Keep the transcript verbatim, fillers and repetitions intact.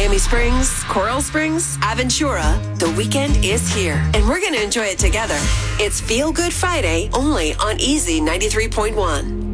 Miami Springs, Coral Springs, Aventura. The weekend is here, and we're going to enjoy it together. It's Feel Good Friday only on Easy ninety-three point one.